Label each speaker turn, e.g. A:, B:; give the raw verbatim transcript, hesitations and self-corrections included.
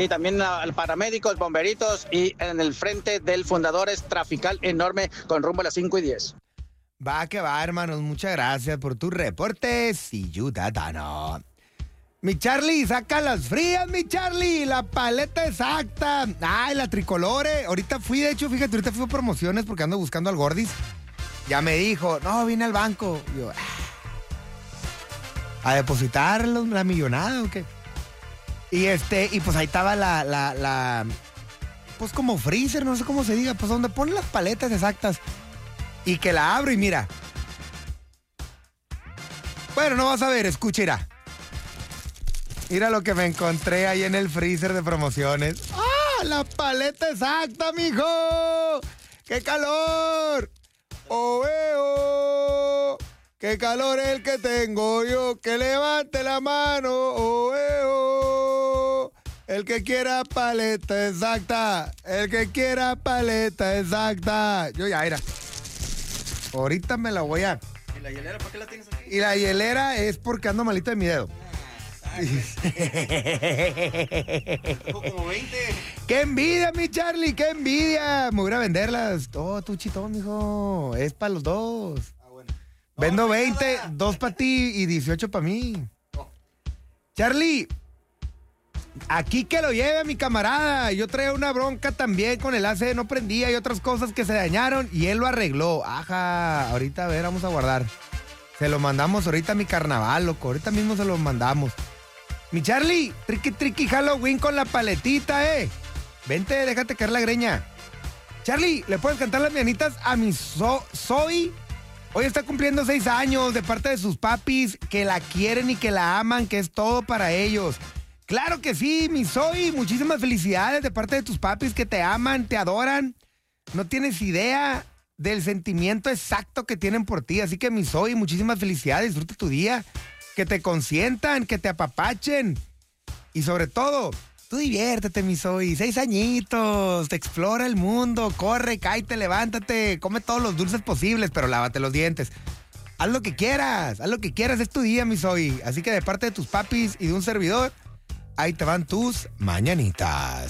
A: Y también a paramédicos, bomberitos y en el frente del Fundadores, trafical enorme con rumbo a las cinco y diez.
B: Va que va, hermanos. Muchas gracias por tus reportes y ciudadano. Mi Charlie, saca las frías, mi Charlie. La paleta exacta. Ay, la tricolore. Ahorita fui, de hecho, fíjate, ahorita fui a promociones porque ando buscando al Gordis. Ya me dijo, no, vine al banco. Y yo, ¿a depositar la millonada o qué? Y este, y pues ahí estaba la, la, la, pues como freezer, no sé cómo se diga, pues donde ponen las paletas exactas. Y que la abro y mira. Bueno, no vas a ver, escucha, mira. Mira lo que me encontré ahí en el freezer de promociones. ¡Ah! La paleta exacta, mijo. ¡Qué calor! ¡Oh, eh, oh! ¡Qué calor el que tengo yo! ¡Que levante la mano! ¡Oh, eh, oh! El que quiera paleta exacta. El que quiera paleta exacta. Yo ya, mira. Ahorita me la voy a...
C: ¿Y la hielera para qué la tienes aquí?
B: Y la hielera es porque ando malito de mi dedo.
C: Como veinte.
B: ¡Qué envidia, mi Charlie! ¡Qué envidia! Me voy a venderlas. Oh, tú chitón, mijo. Es para los dos.
C: Ah, bueno. No,
B: Vendo
C: no
B: veinte,
C: nada.
B: dos para ti y dieciocho para mí.
C: No.
B: Charlie, aquí que lo lleve mi camarada. Yo traía una bronca también con el A C, no prendía y otras cosas que se dañaron y él lo arregló. Ajá, ahorita a ver, vamos a guardar. Se lo mandamos ahorita a mi carnaval, loco. Ahorita mismo se lo mandamos. Mi Charlie, triqui triqui Halloween con la paletita, eh. Vente, déjate caer la greña. Charlie, ¿le puedes cantar las mañanitas a mi so Zoe? Hoy está cumpliendo seis años de parte de sus papis que la quieren y que la aman, que es todo para ellos. Claro que sí, mi Zoe, muchísimas felicidades de parte de tus papis que te aman, te adoran. No tienes idea del sentimiento exacto que tienen por ti. Así que mi Zoe, muchísimas felicidades, disfruta tu día. Que te consientan, que te apapachen. Y sobre todo, tú diviértete, mi Zoe. Seis añitos, te explora el mundo, corre, cáete, levántate, come todos los dulces posibles, pero lávate los dientes. Haz lo que quieras, haz lo que quieras, es tu día, mi Zoe. Así que de parte de tus papis y de un servidor, ahí te van tus mañanitas.